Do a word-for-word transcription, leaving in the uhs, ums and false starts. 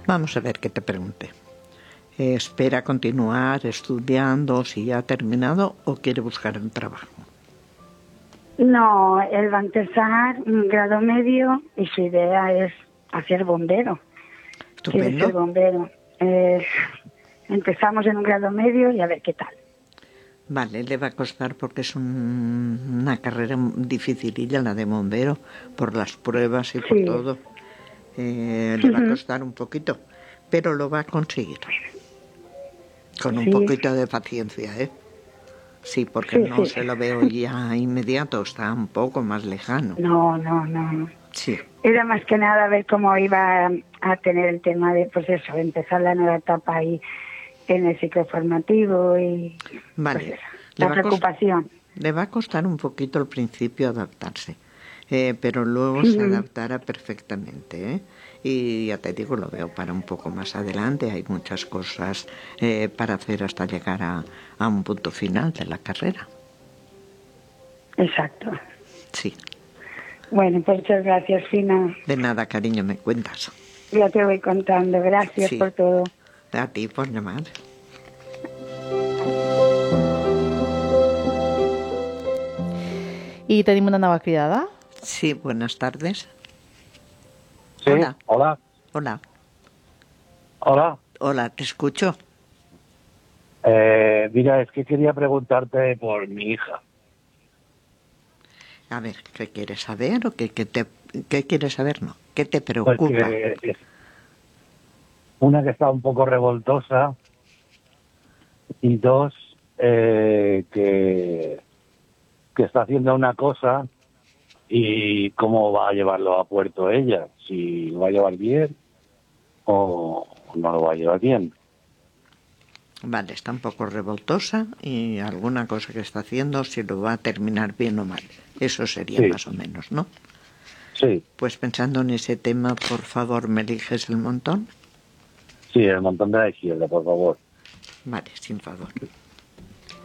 Vamos a ver qué te pregunte. Eh, ¿Espera continuar estudiando si ya ha terminado o quiere buscar un trabajo? No, él va a empezar un grado medio y su idea es hacer bombero. Quiere Estupendo. ser bombero. Eh, empezamos en un grado medio y a ver qué tal. Vale, le va a costar porque es un, una carrera dificililla la de bombero, por las pruebas y por Sí. todo. Eh, le va a costar un poquito, pero lo va a conseguir. Con un Sí. poquito de paciencia, ¿eh? Sí, porque Sí, no sí. se lo veo ya inmediato, está un poco más lejano. No, no, no. Sí. Era más que nada ver cómo iba a tener el tema de, pues eso, empezar la nueva etapa ahí en el ciclo formativo y Vale. pues eso, Le la va a cost- preocupación. le va a costar un poquito al principio adaptarse, eh, pero luego se Ujú. adaptará perfectamente, ¿eh? Y ya te digo, lo veo para un poco más adelante. Hay muchas cosas eh, para hacer hasta llegar a, a un punto final de la carrera. Exacto. Sí. Bueno, pues muchas gracias, Fina. De nada, cariño, me cuentas. Ya te voy contando. Gracias Sí. por todo. A ti por llamar. I tenim una nova cridada. Sí, buenas tardes. Sí, Hola. hola. Hola. Hola. Hola, te escucho. Eh, mira, es que quería preguntarte por mi hija. A ver, ¿qué quieres saber o qué, qué te, qué quieres saber? No, ¿qué te Pues preocupa? que es una que está un poco revoltosa y dos eh, que, que está haciendo una cosa y cómo va a llevarlo a puerto ella, si lo va a llevar bien o no lo va a llevar bien. Vale, está un poco revoltosa y alguna cosa que está haciendo, si lo va a terminar bien o mal. Eso sería Sí, más o menos, ¿no? sí, Pues pensando en ese tema, por favor, ¿me eliges el montón? sí, el montón de la izquierda, por favor. Vale, sin favor.